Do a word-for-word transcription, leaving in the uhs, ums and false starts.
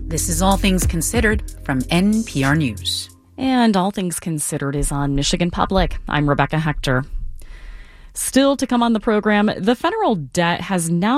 This is All Things Considered from N P R News. And All Things Considered is on Michigan Public. I'm Rebecca Hector. Still to come on the program, the federal debt has now